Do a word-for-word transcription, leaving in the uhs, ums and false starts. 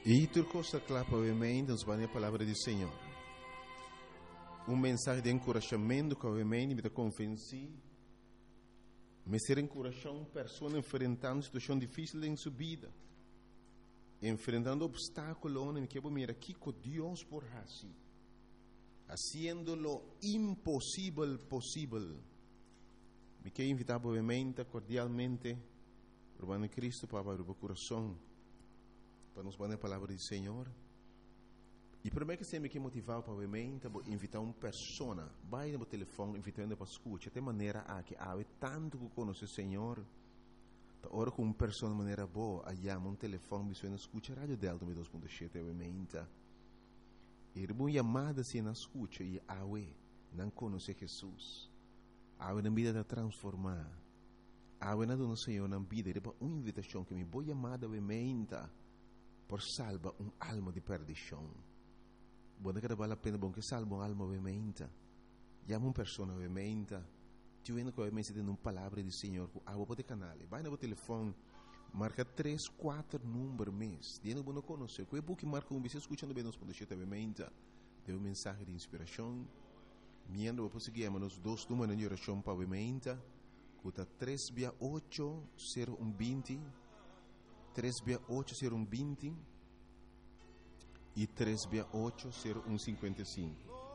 E tu costa clapa ovviamente nos vai a palavra do Senhor. Um mensagem de encorajamento que ovviamente me convenci, me ser encorajar uma pessoa enfrentando situação difícil em sua vida, enfrentando obstáculos, me quero mirar aqui com Deus por assim, haciendo lo impossível possível. Me quero invitar obviamente cordialmente Urbano Cristo para abrir o coração para nos dar a palavra do Senhor. E primeiro que sempre que motivar para obviamente invitar uma pessoa, vai no telefone invitando para escutar, de maneira a que há tanto que conhece o Senhor, tá ora com uma pessoa de maneira boa, aí um telefone você não escuta a rádio Delta dois ponto sete obviamente. E uma chamada se não escuta e há não conhece Jesus, há na vida de transformar, há na do Senhor na vida, é uma invitação que me vou chamada obviamente por salvar uma alma de perdição. Buona che vale la pena bon che salva un'alma ovviamente. Chiama una persona ovviamente. Ti viene che ovviamente ti una palavra di Signore. Ah, vuoi canale. Vai no telefono. Marca tre quattro numeri mes. Tieni buono conoscere. Quei buchi marca un bisogno ascoltando bene nos podete ovviamente. Deu un messaggio di ispirazione. Miendo voi possiamo nos dos numeri di orazione ovviamente. Cuta tre otto zero uno venti. tre otto zero uno venti. E três oito zero um cinquenta e cinco.